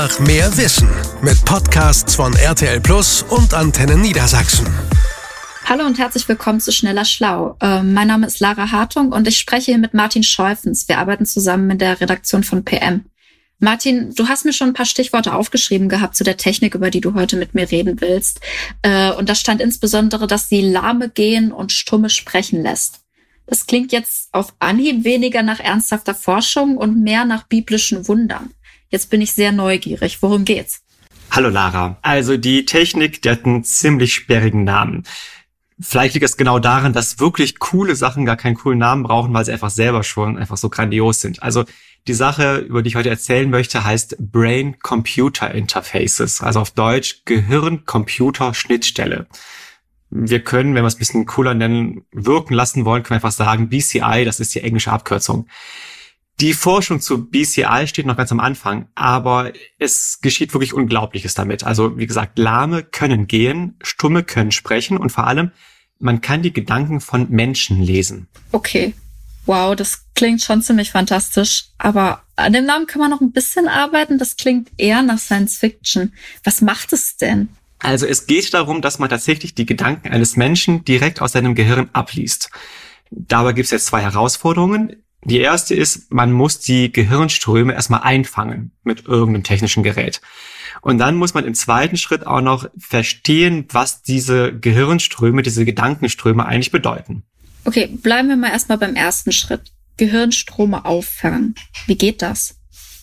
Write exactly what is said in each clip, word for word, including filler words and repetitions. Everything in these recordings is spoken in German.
Nach mehr Wissen mit Podcasts von R T L Plus und Antenne Niedersachsen. Hallo und herzlich willkommen zu Schneller Schlau. Äh, mein Name ist Lara Hartung und ich spreche hier mit Martin Scheufens. Wir arbeiten zusammen in der Redaktion von P M. Martin, du hast mir schon ein paar Stichworte aufgeschrieben gehabt zu der Technik, über die du heute mit mir reden willst. Äh, und da stand insbesondere, dass sie Lahme gehen und Stumme sprechen lässt. Das klingt jetzt auf Anhieb weniger nach ernsthafter Forschung und mehr nach biblischen Wundern. Jetzt bin ich sehr neugierig. Worum geht's? Hallo Lara. Also die Technik, die hat einen ziemlich sperrigen Namen. Vielleicht liegt es genau daran, dass wirklich coole Sachen gar keinen coolen Namen brauchen, weil sie einfach selber schon einfach so grandios sind. Also die Sache, über die ich heute erzählen möchte, heißt Brain-Computer Interfaces, also auf Deutsch Gehirn-Computer-Schnittstelle. Wir können, wenn wir es ein bisschen cooler nennen, wirken lassen wollen, können wir einfach sagen B C I, das ist die englische Abkürzung. Die Forschung zu B C I steht noch ganz am Anfang, aber es geschieht wirklich Unglaubliches damit. Also wie gesagt, Lahme können gehen, Stumme können sprechen und vor allem, man kann die Gedanken von Menschen lesen. Okay, wow, das klingt schon ziemlich fantastisch, aber an dem Namen kann man noch ein bisschen arbeiten. Das klingt eher nach Science Fiction. Was macht es denn? Also es geht darum, dass man tatsächlich die Gedanken eines Menschen direkt aus seinem Gehirn abliest. Dabei gibt es jetzt zwei Herausforderungen. Die erste ist, man muss die Gehirnströme erstmal einfangen mit irgendeinem technischen Gerät. Und dann muss man im zweiten Schritt auch noch verstehen, was diese Gehirnströme, diese Gedankenströme eigentlich bedeuten. Okay, bleiben wir mal erstmal beim ersten Schritt. Gehirnströme auffangen. Wie geht das?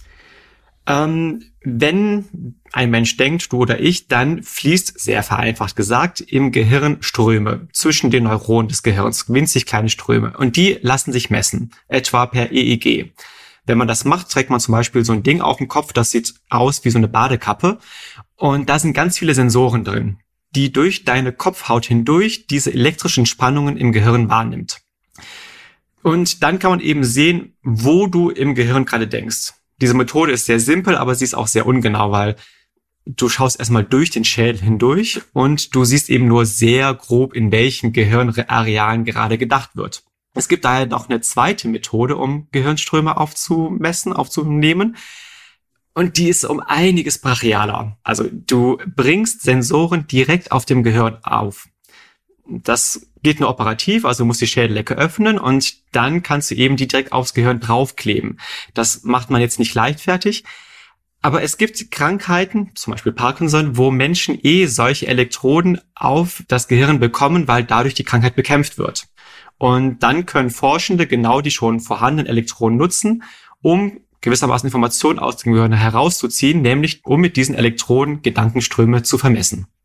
Ähm, wenn ein Mensch denkt, du oder ich, dann fließt, sehr vereinfacht gesagt, im Gehirn Ströme zwischen den Neuronen des Gehirns, winzig kleine Ströme. Und die lassen sich messen, etwa per E E G. Wenn man das macht, trägt man zum Beispiel so ein Ding auf dem Kopf, das sieht aus wie so eine Badekappe. Und da sind ganz viele Sensoren drin, die durch deine Kopfhaut hindurch diese elektrischen Spannungen im Gehirn wahrnimmt. Und dann kann man eben sehen, wo du im Gehirn gerade denkst. Diese Methode ist sehr simpel, aber sie ist auch sehr ungenau, weil du schaust erstmal durch den Schädel hindurch und du siehst eben nur sehr grob, in welchen Gehirnarealen gerade gedacht wird. Es gibt daher noch eine zweite Methode, um Gehirnströme aufzumessen, aufzunehmen. Und die ist um einiges brachialer. Also du bringst Sensoren direkt auf dem Gehirn auf. Das geht nur operativ, also du musst die Schädeldecke öffnen und dann kannst du eben die direkt aufs Gehirn draufkleben. Das macht man jetzt nicht leichtfertig, aber es gibt Krankheiten, zum Beispiel Parkinson, wo Menschen eh solche Elektroden auf das Gehirn bekommen, weil dadurch die Krankheit bekämpft wird. Und dann können Forschende genau die schon vorhandenen Elektroden nutzen, um gewissermaßen Informationen aus dem Gehirn herauszuziehen, nämlich um mit diesen Elektroden Gedankenströme zu vermessen.